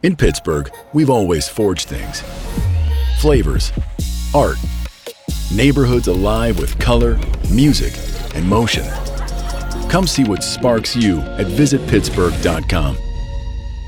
In Pittsburgh, we've always forged things. Flavors, art, neighborhoods alive with color, music, and motion. Come see what sparks you at visitpittsburgh.com.